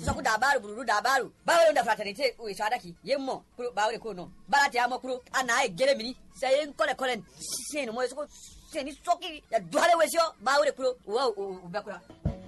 soku dabaru buru dabaru bawo nda fraternité o isadaki yemmo kuro bawo ko no barati amo kuro ana e gele mini sayen kole seno mo soko seni soki ya duhale wesio bawo kuro wa ubakura